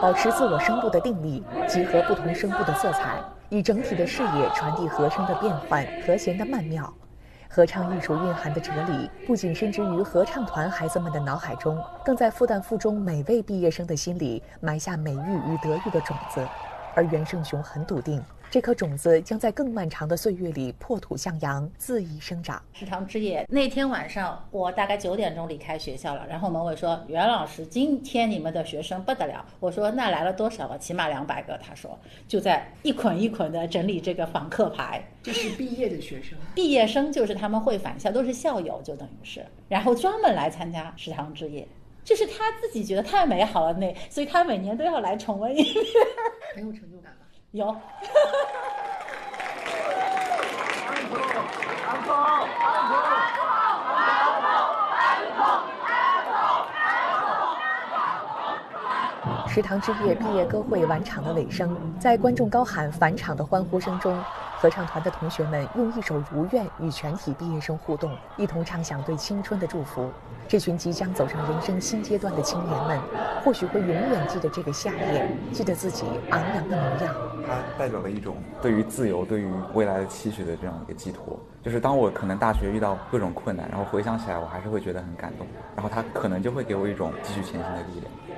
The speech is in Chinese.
保持自我声部的定力，集合不同声部的色彩，以整体的视野传递和声的变换、和弦的曼妙。合唱艺术蕴含的哲理，不仅深植于合唱团孩子们的脑海中，更在复旦附中每位毕业生的心里埋下美育与德育的种子。而袁胜雄很笃定，这颗种子将在更漫长的岁月里破土向阳，恣意生长。 食堂之夜那天晚上，我大概9点钟离开学校了，然后门卫说：“袁老师，今天你们的学生不得了。”我说：“那来了多少个？起码200个。”他说：“就在一捆一捆的整理这个访客牌。” 这是毕业的学生， 毕业生就是他们会返校，都是校友，就等于是，然后专门来参加食堂之夜。这是他自己觉得太美好了，所以他每年都要来重温一遍。 很有成就感吧？ 有。 食堂之夜毕业歌会晚场的尾声，在观众高喊返场的欢呼声中，合唱团的同学们用一首《如愿》与全体毕业生互动，一同唱响对青春的祝福。这群即将走上人生新阶段的青年们，或许会永远记得这个夏夜，记得自己昂扬的模样。 它代表了一种对于自由、对于未来的期许的这样一个寄托。就是当我可能大学遇到各种困难，然后回想起来，我还是会觉得很感动，然后它可能就会给我一种继续前行的力量。